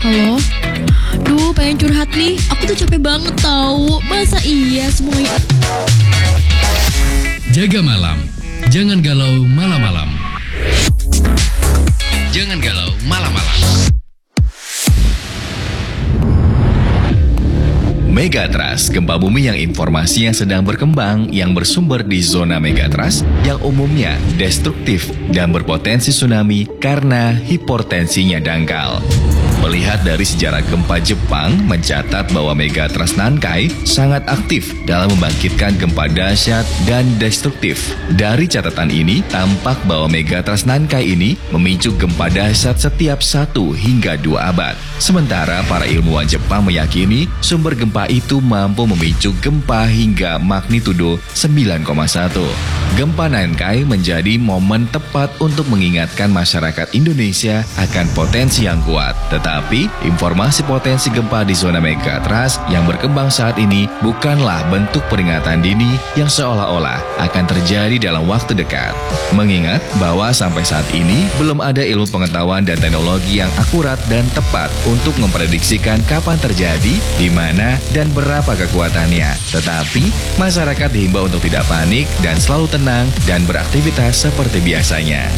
Halo? Duh, pengen curhat nih. Aku tuh capek banget tahu. Masa iya semuanya... Jaga malam. Jangan galau malam-malam. Jangan galau malam-malam. Megatrust, gempa bumi yang informasinya sedang berkembang yang bersumber di zona megatrust yang umumnya destruktif dan berpotensi tsunami karena hipertensinya dangkal. Melihat dari sejarah gempa Jepang mencatat bahwa megatrust Nankai sangat aktif dalam membangkitkan gempa dahsyat dan destruktif. Dari catatan ini, tampak bahwa megatrust Nankai ini memicu gempa dahsyat setiap 1 hingga 2 abad. Sementara para ilmuwan Jepang meyakini sumber gempa itu mampu memicu gempa hingga magnitudo 9,1. Gempa Nankai menjadi momen tepat untuk mengingatkan masyarakat Indonesia akan potensi yang kuat. Tetapi, informasi potensi gempa di zona megatrust yang berkembang saat ini bukanlah bentuk peringatan dini yang seolah-olah akan terjadi dalam waktu dekat. Mengingat bahwa sampai saat ini belum ada ilmu pengetahuan dan teknologi yang akurat dan tepat untuk memprediksikan kapan terjadi, di mana, dan berapa kekuatannya. Tetapi, masyarakat dihimbau untuk tidak panik dan selalu tenang dan beraktivitas seperti biasanya.